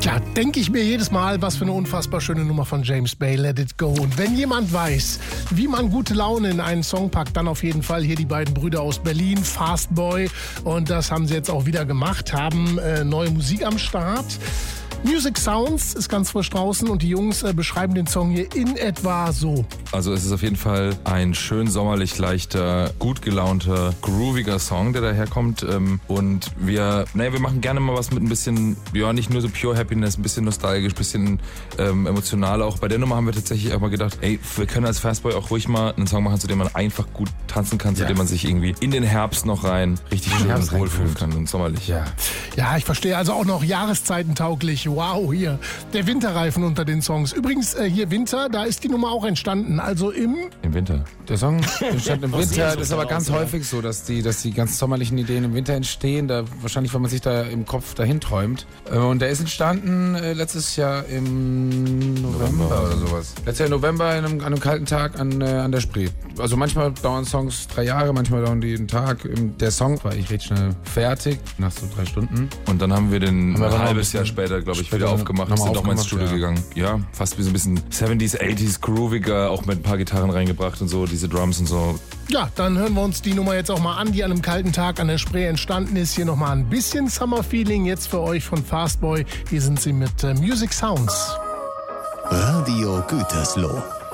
Tja, denke ich mir jedes Mal, was für eine unfassbar schöne Nummer von James Bay, Let It Go. Und wenn jemand weiß, wie man gute Laune in einen Song packt, dann auf jeden Fall hier die beiden Brüder aus Berlin, Fastboy. Und das haben sie jetzt auch wieder gemacht, haben neue Musik am Start. Music Sounds ist ganz frisch draußen und die Jungs beschreiben den Song hier in etwa so. Also es ist auf jeden Fall ein schön sommerlich leichter, gut gelaunter, grooviger Song, der daherkommt. Und wir machen gerne mal was mit ein bisschen, ja, nicht nur so pure Happiness, ein bisschen nostalgisch, ein bisschen emotional. Auch bei der Nummer haben wir tatsächlich auch mal gedacht, ey, wir können als Fastboy auch ruhig mal einen Song machen, zu dem man einfach gut tanzen kann, zu dem man sich irgendwie in den Herbst noch rein richtig schön wohlfühlen kann und sommerlich. Ja, ich verstehe. Also auch noch jahreszeitentauglich. Wow, hier, der Winterreifen unter den Songs. Übrigens, hier Winter, da ist die Nummer auch entstanden, also im Winter. Der Song entstand im Winter, das ist aber ganz häufig so, dass die ganz sommerlichen Ideen im Winter entstehen, wahrscheinlich, weil man sich da im Kopf dahin träumt. Und der ist entstanden letztes Jahr im November oder sowas. Letztes Jahr im November an einem kalten Tag an der Spree. Also manchmal dauern Songs 3 Jahre, manchmal dauern die einen Tag. Der Song war ich recht schnell fertig, nach so 3 Stunden. Und dann haben wir den ein halbes Jahr später, glaube ich, wieder aufgemacht, sind nochmal ins Studio gegangen. Ja, fast wie so ein bisschen 70s, 80s, grooviger, auch mit ein paar Gitarren reingebracht und so, diese Drums und so. Ja, dann hören wir uns die Nummer jetzt auch mal an, die an einem kalten Tag an der Spree entstanden ist. Hier nochmal ein bisschen Summer-Feeling jetzt für euch von Fastboy. Hier sind sie mit Music Sounds. Radio Gütersloh.